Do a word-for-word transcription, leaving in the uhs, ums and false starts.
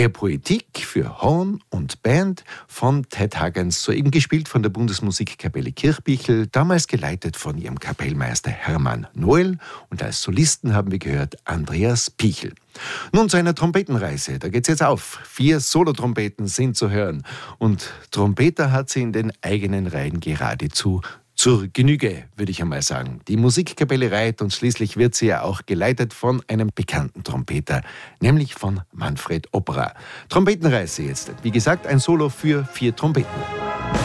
Der Poetik für Horn und Band von Ted Hagens, soeben gespielt von der Bundesmusikkapelle Kirchbichel, damals geleitet von ihrem Kapellmeister Hermann Noel, und als Solisten haben wir gehört Andreas Pichel. Nun zu einer Trompetenreise, da geht's jetzt auf. Vier Solotrompeten sind zu hören und Trompeter hat sie in den eigenen Reihen geradezu zur Genüge, würde ich einmal sagen. Die Musikkapelle reiht und schließlich wird sie ja auch geleitet von einem bekannten Trompeter, nämlich von Manfred Opperer. Trompetenreise jetzt. Wie gesagt, ein Solo für vier Trompeten.